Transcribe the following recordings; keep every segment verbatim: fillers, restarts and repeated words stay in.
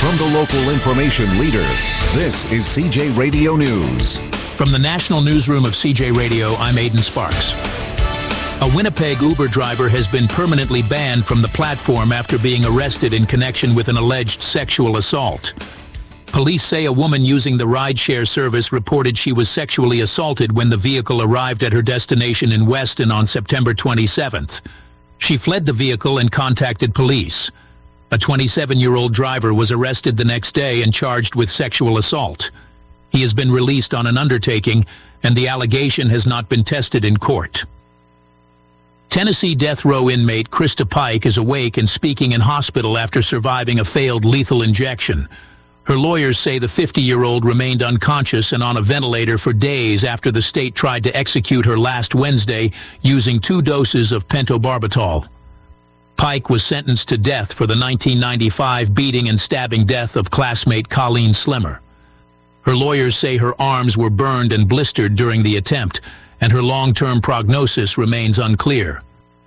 From the local information leader, this is C J Radio News. From the National Newsroom of C J Radio, I'm Aidan Sparks. A Winnipeg Uber driver has been permanently banned from the platform after being arrested in connection with an alleged sexual assault. Police say a woman using the rideshare service reported she was sexually assaulted when the vehicle arrived at her destination in Weston on September twenty-seventh. She fled the vehicle and contacted police. A twenty-seven-year-old driver was arrested the next day and charged with sexual assault. He has been released on an undertaking, and the allegation has not been tested in court. Tennessee death row inmate Krista Pike is awake and speaking in hospital after surviving a failed lethal injection. Her lawyers say the fifty-year-old remained unconscious and on a ventilator for days after the state tried to execute her last Wednesday using two doses of pentobarbital. Pike was sentenced to death for the nineteen ninety-five beating and stabbing death of classmate Colleen Slimmer. Her lawyers say her arms were burned and blistered during the attempt, and her long-term prognosis remains unclear.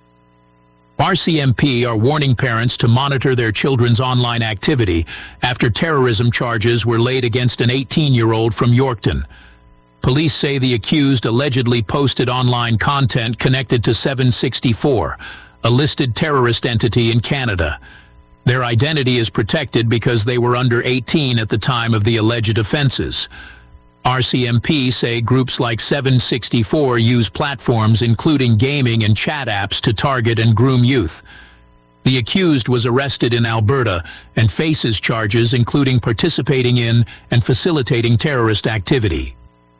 R C M P are warning parents to monitor their children's online activity after terrorism charges were laid against an eighteen-year-old from Yorkton. Police say the accused allegedly posted online content connected to seven sixty-four, a listed terrorist entity in Canada. Their identity is protected because they were under eighteen at the time of the alleged offenses. R C M P say groups like seven sixty-four use platforms including gaming and chat apps to target and groom youth. The accused was arrested in Alberta and faces charges including participating in and facilitating terrorist activity.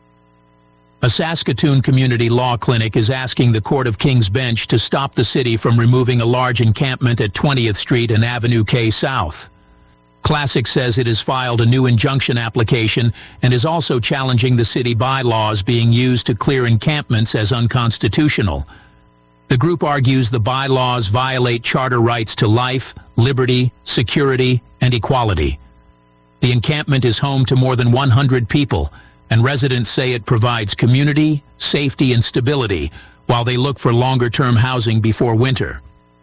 A Saskatoon community law clinic is asking the Court of King's Bench to stop the city from removing a large encampment at twentieth Street and Avenue K South. Classic says it has filed a new injunction application and is also challenging the city bylaws being used to clear encampments as unconstitutional. The group argues the bylaws violate charter rights to life, liberty, security, and equality. The encampment is home to more than one hundred people, and residents say it provides community, safety, and stability while they look for longer-term housing before winter.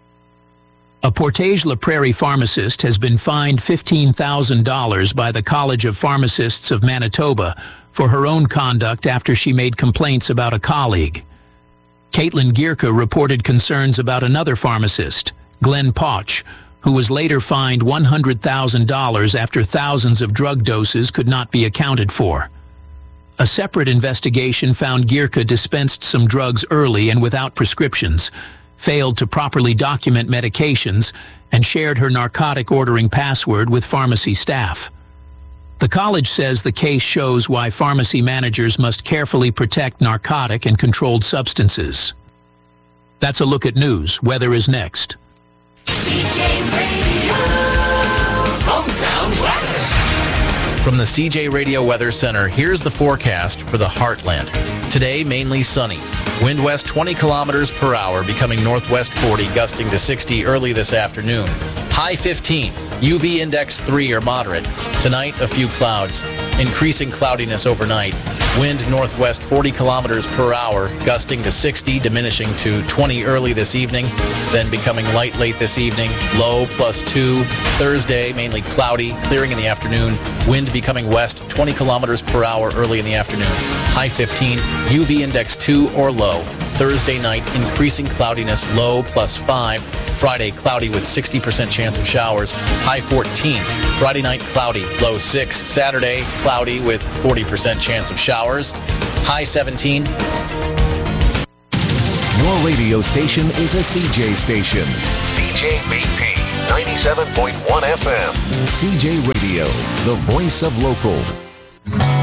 A Portage-La Prairie pharmacist has been fined fifteen thousand dollars by the College of Pharmacists of Manitoba for her own conduct after she made complaints about a colleague. Caitlin Gierke reported concerns about another pharmacist, Glenn Potch, who was later fined one hundred thousand dollars after thousands of drug doses could not be accounted for. A separate investigation found Gierke dispensed some drugs early and without prescriptions, failed to properly document medications, and shared her narcotic ordering password with pharmacy staff. The college says the case shows why pharmacy managers must carefully protect narcotic and controlled substances. That's a look at news. Weather is next. C J Radio Hometown Weather. From the C J Radio Weather Center, here's the forecast for the Heartland. Today, mainly sunny. Wind west twenty kilometers per hour, becoming northwest forty, gusting to sixty early this afternoon. High fifteen. U V index three or moderate. Tonight, a few clouds. Increasing cloudiness overnight. Wind northwest forty kilometers per hour, gusting to sixty, diminishing to twenty early this evening, then becoming light late this evening. Low plus two. Thursday, mainly cloudy, clearing in the afternoon. Wind becoming west twenty kilometers per hour early in the afternoon. High fifteen. U V index two or low. Thursday night, increasing cloudiness, low plus five. Friday, cloudy with sixty percent chance of showers, high fourteen. Friday night, cloudy, low six. Saturday, cloudy with forty percent chance of showers, high seventeen. Your radio station is a C J station. C J B P ninety-seven point one F M. C J Radio, the voice of local.